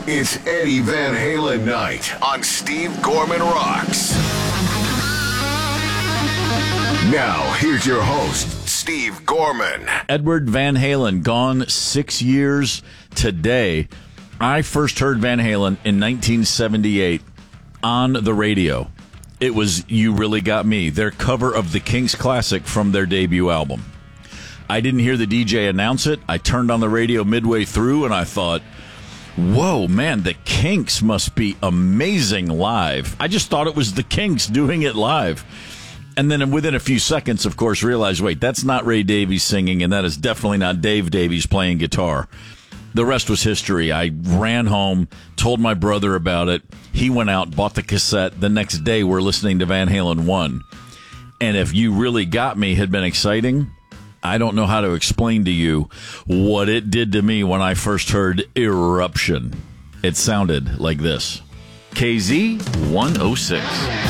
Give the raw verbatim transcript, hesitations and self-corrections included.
It's Eddie Van Halen night on Steve Gorman Rocks. Now, here's your host, Steve Gorman. Edward Van Halen, gone six years today. I first heard Van Halen in nineteen seventy-eight on the radio. It was You Really Got Me, their cover of the Kinks classic from their debut album. I didn't hear the D J announce it. I turned on the radio midway through and I thought, whoa, man, the Kinks must be amazing live. I just thought it was the Kinks doing it live. And then within a few seconds, of course, realized, wait, that's not Ray Davies singing, and that is definitely not Dave Davies playing guitar. The rest was history. I ran home, told my brother about it. He went out, bought the cassette. The next day, we're listening to Van Halen one. And if You Really Got Me had been exciting, I don't know how to explain to you what it did to me when I first heard Eruption. It sounded like this. K Z one oh six.